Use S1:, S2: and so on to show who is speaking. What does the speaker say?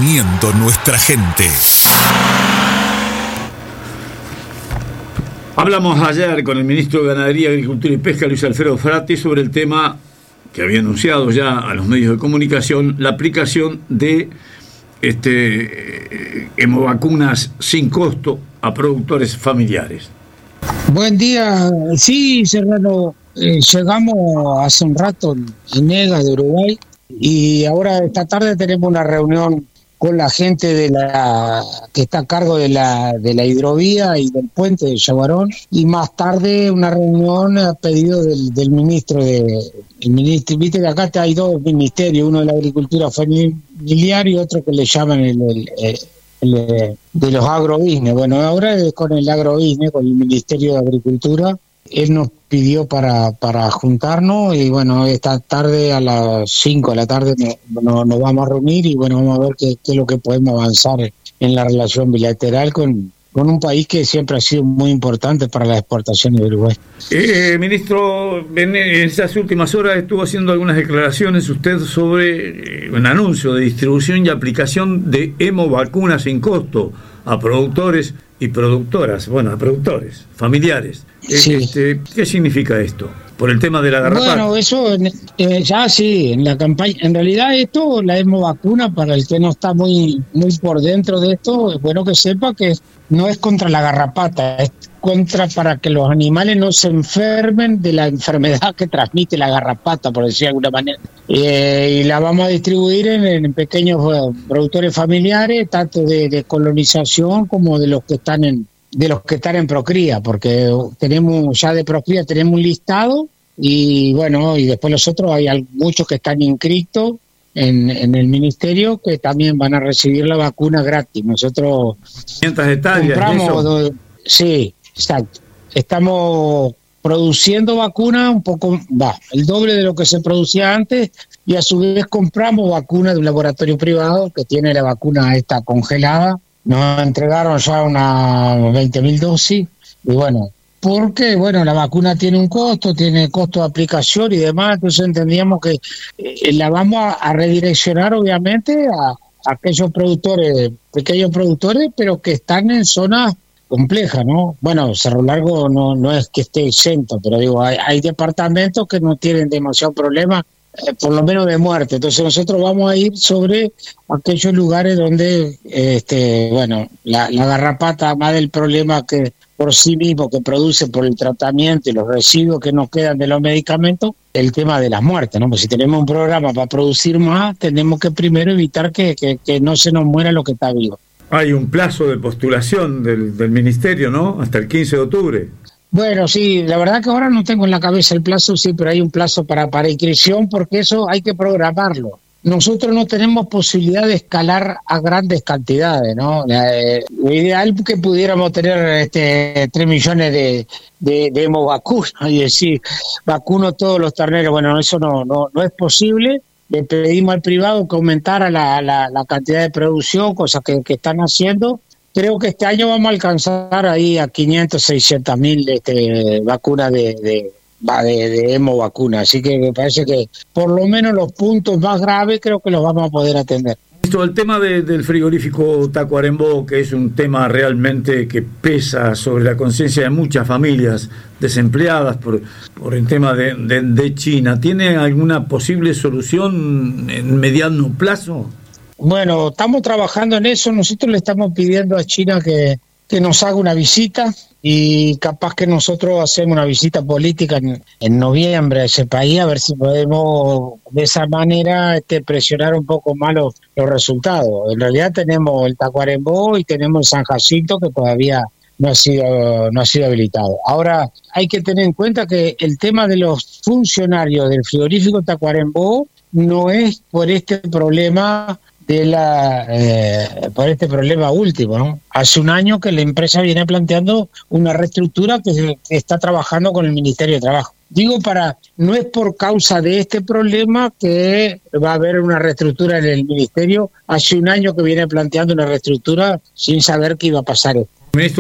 S1: uniendo nuestra gente.
S2: Hablamos ayer con el ministro de Ganadería, Agricultura y Pesca, Luis Alfredo Frati, sobre el tema que había anunciado ya a los medios de comunicación, la aplicación de hemovacunas sin costo a productores familiares.
S3: Buen día. Sí, Serrano, llegamos hace un rato en EGA de Uruguay y ahora esta tarde tenemos una reunión con la gente de que está a cargo de la hidrovía y del puente de Yaguarón, y más tarde una reunión a pedido del ministro viste que acá hay dos ministerios, uno de la agricultura familiar y otro que le llaman de los agrobusiness. Bueno, ahora es con el agrobusiness, con el Ministerio de Agricultura. Él nos pidió para juntarnos y bueno, esta tarde a las 5 de la tarde nos vamos a reunir y bueno, vamos a ver qué es lo que podemos avanzar en la relación bilateral con un país que siempre ha sido muy importante para las exportaciones de Uruguay.
S2: Ministro, en estas últimas horas estuvo haciendo algunas declaraciones usted sobre un anuncio de distribución y aplicación de hemovacunas sin costo a productores y productoras, bueno, a productores familiares.
S3: Sí.
S2: ¿Qué significa esto? Por el tema de la garrapata.
S3: Bueno, eso ya sí, en la campaña, en realidad esto, la hemovacuna, para el que no está muy por dentro de esto, es bueno que sepa que no es contra la garrapata, es para que los animales no se enfermen de la enfermedad que transmite la garrapata, por decir de alguna manera. Y la vamos a distribuir en pequeños productores familiares, tanto de colonización como de los que están en procría, porque tenemos ya de procría tenemos un listado y bueno, y después los otros hay muchos que están inscritos en el ministerio que también van a recibir la vacuna gratis. Nosotros
S2: 500 hectáreas
S3: compramos, sí, exacto. Estamos produciendo vacuna el doble de lo que se producía antes, y a su vez compramos vacuna de un laboratorio privado que tiene la vacuna esta congelada. Nos entregaron ya unas 20.000 dosis y bueno, porque la vacuna tiene costo de aplicación y demás, entonces entendíamos que la vamos a redireccionar obviamente a aquellos pequeños productores, pero que están en zonas complejas, ¿no? Bueno, Cerro Largo no es que esté exento, pero digo, hay departamentos que no tienen demasiado problema, por lo menos de muerte. Entonces nosotros vamos a ir sobre aquellos lugares donde la garrapata, más del problema que por sí mismo que produce por el tratamiento y los residuos que nos quedan de los medicamentos, el tema de las muertes, ¿no? Pues si tenemos un programa para producir más, tenemos que primero evitar que no se nos muera lo que está vivo.
S2: Hay un plazo de postulación del ministerio, ¿no? Hasta el 15 de octubre.
S3: Bueno, sí, la verdad que ahora no tengo en la cabeza el plazo, sí, pero hay un plazo para inscripción, porque eso hay que programarlo. Nosotros no tenemos posibilidad de escalar a grandes cantidades, ¿no? Lo ideal es que pudiéramos tener 3 millones de hemovacunas y decir, vacuno todos los terneros. Bueno, eso no es posible. Le pedimos al privado que aumentara la cantidad de producción, cosas que están haciendo. Creo que este año vamos a alcanzar ahí a 500, 600 mil vacunas de hemovacuna. Así que me parece que por lo menos los puntos más graves creo que los vamos a poder atender.
S2: El tema del frigorífico Tacuarembó, que es un tema realmente que pesa sobre la conciencia de muchas familias desempleadas por el tema de China, ¿tiene alguna posible solución en mediano plazo?
S3: Bueno, estamos trabajando en eso. Nosotros le estamos pidiendo a China que nos haga una visita, y capaz que nosotros hacemos una visita política en noviembre a ese país, a ver si podemos de esa manera presionar un poco más los resultados. En realidad tenemos el Tacuarembó y tenemos el San Jacinto, que todavía no ha sido habilitado. Ahora, hay que tener en cuenta que el tema de los funcionarios del frigorífico Tacuarembó no es por este problema por este problema último, ¿no? Hace un año que la empresa viene planteando una reestructura que está trabajando con el Ministerio de Trabajo. Digo, no es por causa de este problema que va a haber una reestructura en el Ministerio. Hace un año que viene planteando una reestructura sin saber qué iba a pasar.
S2: Ministro,